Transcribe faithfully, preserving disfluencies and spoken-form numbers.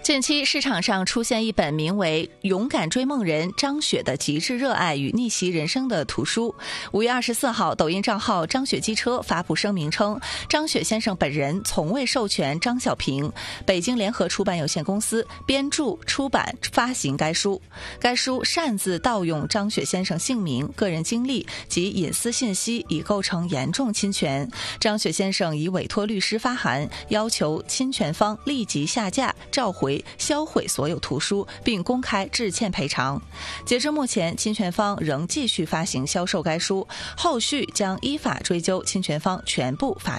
近期市场上出现一本名为《勇敢追梦人张雪的极致热爱与逆袭人生》的图书。五月二十四号，抖音账号张雪机车发布声明称，张雪先生本人从未授权张小平、北京联合出版有限公司编著、出版、发行该书。该书擅自盗用张雪先生姓名、个人经历及隐私信息，已构成严重侵权。张雪先生已委托律师发函，要求侵权方立即下架、召回、销毁所有图书，并公开致歉赔偿。截至目前，侵权方仍继续发行销售该书，后续将依法追究侵权方全部法